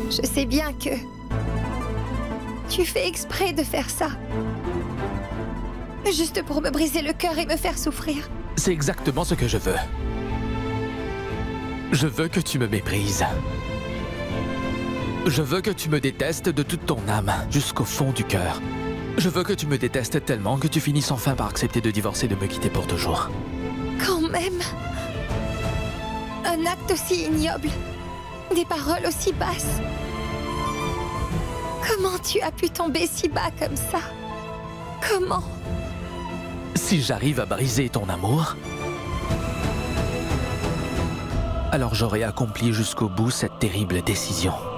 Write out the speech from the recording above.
Je sais bien que tu fais exprès de faire ça. Juste pour me briser le cœur et me faire souffrir. C'est exactement ce que je veux. Je veux que tu me méprises. Je veux que tu me détestes de toute ton âme, jusqu'au fond du cœur. Je veux que tu me détestes tellement que tu finisses enfin par accepter de divorcer et de me quitter pour toujours. Quand même. Un acte aussi ignoble. Des paroles aussi basses. Comment tu as pu tomber si bas comme ça? Comment? Si j'arrive à briser ton amour, alors j'aurai accompli jusqu'au bout cette terrible décision.